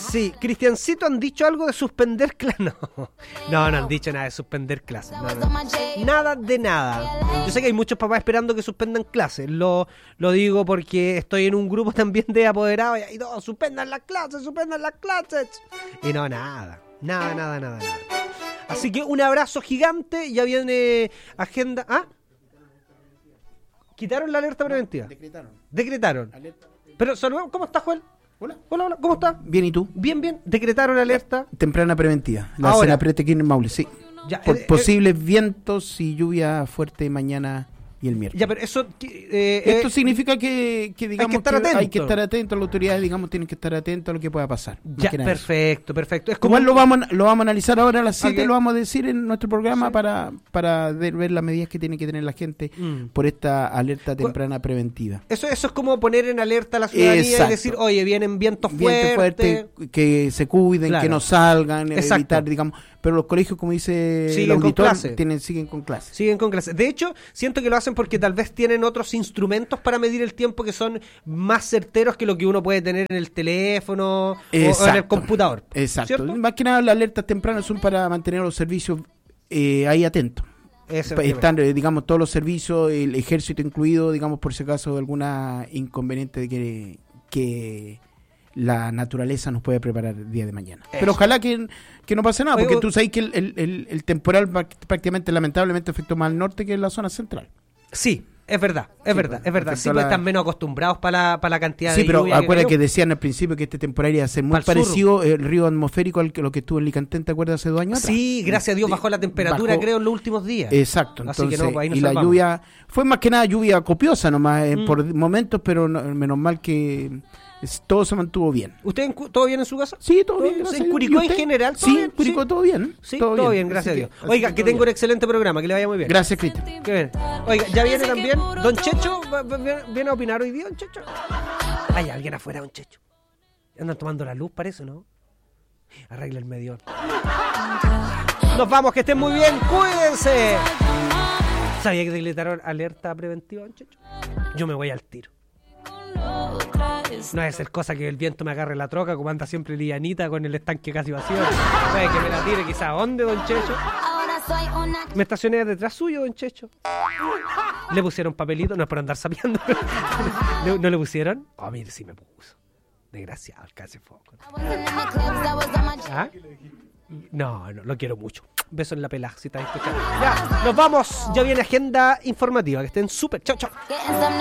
Sí, Cristiancito, ¿han dicho algo de suspender clases? No han dicho nada de suspender clases. No. Nada de nada. Yo sé que hay muchos papás esperando que suspendan clases. Lo digo porque estoy en un grupo también de apoderados y no, suspendan las clases. Y no, nada. Así que un abrazo gigante. Ya viene agenda. ¿Ah? ¿Quitaron la alerta preventiva? Decretaron. Alerta. Pero saludamos. ¿Cómo estás, Joel? Hola, ¿cómo estás? Bien, ¿y tú? Bien. Decretaron la alerta temprana preventiva. La Senapred aquí en Maule, sí. Ya, por posibles vientos y lluvia fuerte mañana y el miércoles. Ya, pero eso... esto significa que digamos, hay que estar atento. Las autoridades, digamos, tienen que estar atentos a lo que pueda pasar. Ya, perfecto. Es como... Igual lo vamos a analizar ahora a las 7, lo vamos a decir en nuestro programa, sí, para ver las medidas que tiene que tener la gente por esta alerta temprana preventiva. Eso es como poner en alerta a la ciudadanía. Exacto. Y decir, oye, vienen vientos fuertes, que se cuiden, claro, que no salgan, exacto, evitar, digamos... Pero los colegios, como dice el auditor, siguen con clases. Siguen con clases. De hecho, siento que lo hacen porque tal vez tienen otros instrumentos para medir el tiempo que son más certeros que lo que uno puede tener en el teléfono o en el computador. Exacto. ¿Cierto? Más que nada, las alertas tempranas son para mantener los servicios ahí atentos. Están, digamos, todos los servicios, el ejército incluido, digamos, por si acaso alguna inconveniente de que la naturaleza nos puede preparar el día de mañana. Eso. Pero ojalá que no pase nada, porque tú sabes que el temporal prácticamente, lamentablemente, afectó más al norte que en la zona central. Sí, es verdad. Sí, pues están menos acostumbrados para la cantidad de lluvia. Sí, pero acuérdate que decían al principio que este temporal iba a ser muy parecido el río atmosférico a lo que estuvo en Licantén, ¿te acuerdas? Hace 2 años atrás. Sí, gracias a Dios bajó la temperatura, creo, en los últimos días. Exacto. Así entonces, que no, ahí nos y salvamos. La lluvia fue más que nada lluvia copiosa nomás, por momentos, pero menos mal que... todo se mantuvo bien. ¿Usted todo bien en su casa? Sí, todo bien. ¿En Curicó en general? Sí, en Curicó todo bien. Sí, todo bien, gracias a Dios. Oiga, que tengo un excelente programa, que le vaya muy bien. Gracias, Cristian. Qué bien. Oiga, ya viene también Don Checho. ¿Viene a opinar hoy día, Don Checho? Hay alguien afuera, Don Checho. Andan tomando la luz, parece, ¿no? Arregla el medidor. Nos vamos, que estén muy bien. ¡Cuídense! ¿Sabía que decretaron alerta preventiva, Don Checho? Yo me voy al tiro. No es ser cosa que el viento me agarre la troca, como anda siempre lianita con el estanque casi vacío. Puede que me la tire quizá. ¿A dónde, Don Checho? Me estacioné detrás suyo, Don Checho. ¿Le pusieron papelito? No es por andar sapeando. ¿No le pusieron? Oh, mire, sí me puso. Desgraciado, el casi foco. ¿Ah? No, lo quiero mucho. Beso en la pelada, si estás escuchando. Ya, nos vamos. Ya viene agenda informativa. Que estén súper. Chao.